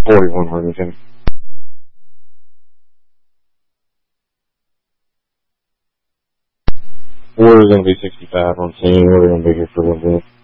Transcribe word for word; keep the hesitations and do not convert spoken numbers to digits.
forty-one Worthington. We're going to be sixty-five on scene. We're going to be here for a little bit.